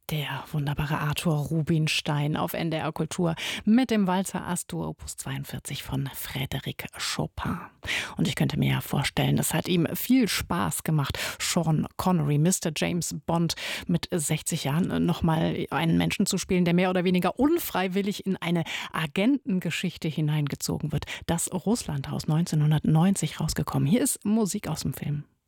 Der wunderbare Arthur Rubinstein auf NDR Kultur mit dem Walzer Astur Opus 42 von Frédéric Chopin. Und ich könnte mir ja vorstellen, es hat ihm viel Spaß gemacht, Sean Connery, Mr. James Bond, mit 60 Jahren nochmal einen Menschen zu spielen, der mehr oder weniger unfreiwillig in eine Agentengeschichte hineingezogen wird. Das Russlandhaus 1990 rausgekommen. Hier ist Musik aus dem Film.